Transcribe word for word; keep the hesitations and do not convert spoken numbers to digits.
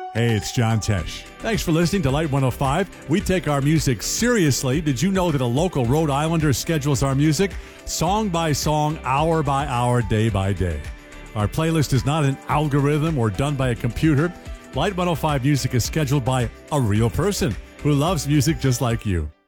Hey, it's John Tesh. Thanks for listening to Light one oh five. We take our music seriously. Did you know that a local Rhode Islander schedules our music song by song, hour by hour, day by day? Our playlist is not an algorithm or done by a computer. Light one oh five music is scheduled by a real person who loves music just like you.